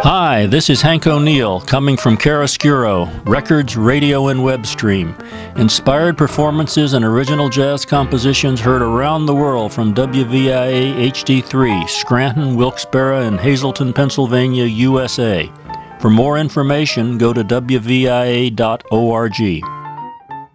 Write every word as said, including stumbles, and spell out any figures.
Hi, this is Hank O'Neill coming from Chiaroscuro, records, radio, and web stream. Inspired performances and original jazz compositions heard around the world from W V I A H D three, Scranton, Wilkes-Barre, and Hazleton, Pennsylvania, U S A. For more information, go to W V I A dot org.